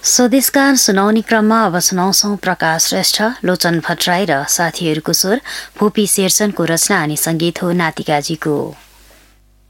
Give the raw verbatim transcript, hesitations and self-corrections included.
स्वदेशगान सुनाउने क्रममा अब सुनाउँछौं प्रकाश श्रेष्ठ, लोचन भट्टराई र साथीहरूको स्वर, भूपी शेरचनको रचना अनि संगीत हो नातिकाजीको।